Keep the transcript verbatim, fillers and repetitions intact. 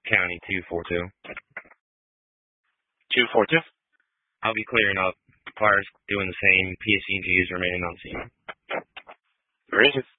County two four two. two four two? I'll be clearing up. Fires doing the same. P S E G is remaining on scene. Very good.